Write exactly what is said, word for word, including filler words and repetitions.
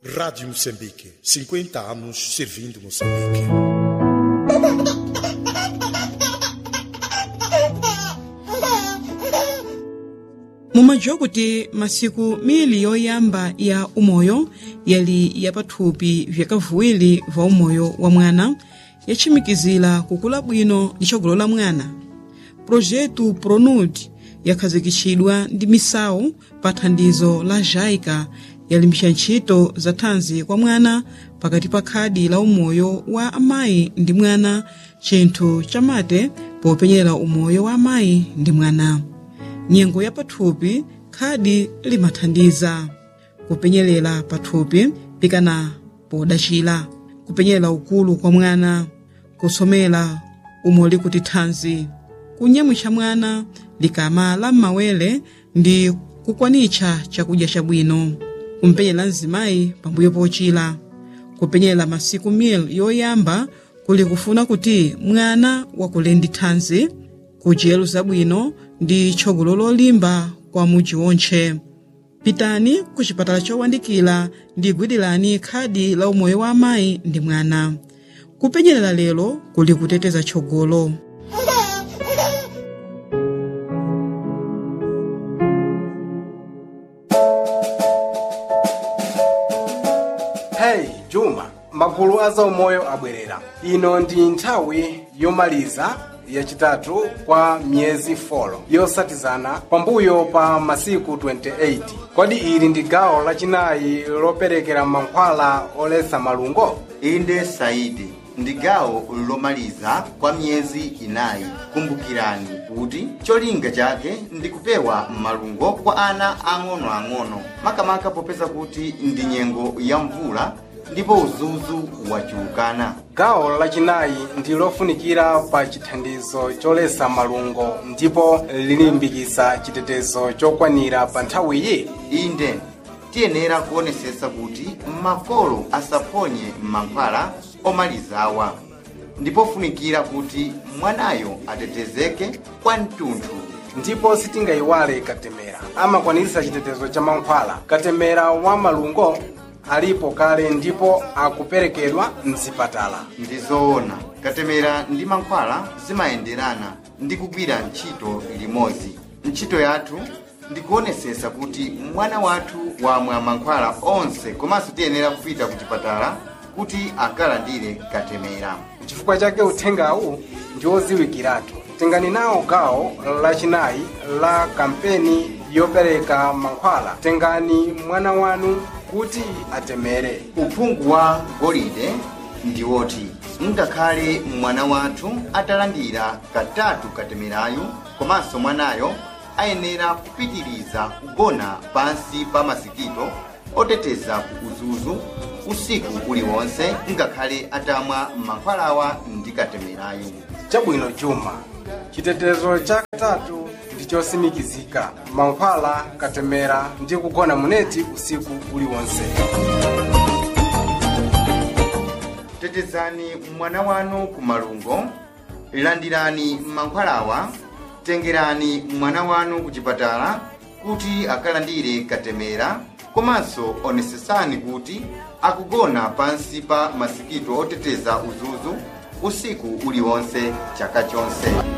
Rádio Moçambique, cinquenta anos servindo Moçambique. Mumadziwa kuti masiku mili yoyamba ya umoyo yali yapathupi vyakavuwiri va umoyo wa mwana yachimikizira kukula bwino ndi tsogolo la mwana. Projetu PRONUD yakhazikitsidwa ndi misawu pa thandizo la JAICA yalimbitsa ntchito za thanzi kwa mwana pakati pa khadi la umoyo wa amayi ndi mwana, chinthu chamate popenyera umoyo wa amayi ndi mwana. Nyengo ya pathupi khadi limathandiza kupenyerera pathupi pikana podachira, kupenyerera ukulu kwa mwana, kusomera umoli kuti thanzi, kunyamwitsa mwana likama la mawere ndi kukwanitsa chakudya chabwino, kumpenyera mzimayi pambuyo pochira, kupenyerera masiku mili yoyamba kuli kufuna kuti mwana wakule ndi thanzi, kudyero zabwino ndi tsogolo lolimba kwa mudzi wonse. Pitani ku chipatala chowandikira ndi gwirani khadi la umoyo wa amayi ndi mwana. Kupenyerera lero kuli kuteteza tsogolo. Hey Juma, magulu aza umoyo abwerera. Ino ndi nthawi yomaliza yachitatu kwa miyezi folo yosatizana pambuyo pa masiku twenty-eight. Kodi ili ndi gawo lachinayi loperekera mankhwala oletsa malungo? Inde Saidi, ndi gawo lomaliza kwa miyezi inayi. Kumbukirani kuti cholinga chake ndi kupewa malungo kwa ana ang'ono-ang'ono, makamaka popeza kuti ndi nyengo ya mvula ndipo uzuzu wachulukana. Gawo lachinayi ndi lofunikira pa chithandizo choletsa malungo ndipo lilimbikitsa chitetezo chokwanira pa nthawiyi. Inde tiyenera kuonesesa kuti makolo asaphonye mankhwala omalizawa, ndipo funikira kuti mwanayo atetezeke kwa mtunthu. Ndipo sitingayiwale katemera amakwaniritsa chitetezo cha mankhwala. Katemera wa malungo alipo kale ndipo akuperekedwa mzipatala. Ndizoona katemera ndi mankhwala zimayenderana ndi kugwira ntchito limodzi. Ntchito yathu ndikuonesesa kuti mwana wathu wamwa mankhwala onse, komanso tiyenera kupita ku chipatala kuti akalandire katemera. Chifukwa chake uthengawu ndi oziwikiratu. Tengani nawo gawo lachinayi la kampeni yopereka mankhwala. Tengani mwana wanu kuti atemere. Uphungu wa golide ndi woti ngakhale mwana wathu atalandira katatu katemerayu, komanso mwanayo ayenera kupitiriza kugona pansi pa masikito oteteza ku uzuzu usiku uliwonse ngakhale atamwa mankhwalawa ndi katemerayu. Chabwino Juma, chitetezo cha katatu ndi chosimikizika: mankhwala, katemera ndi kugona muneti usiku uliwonse. Tetezani mwana wanu ku malungo, landirani mankhwalawa, tengerani mwana wanu ku chipatala kuti akalandire katemera, komanso onesesani kuti akugona pansi pa masikito oteteza uzuzu usiku uliwonse chaka chonse.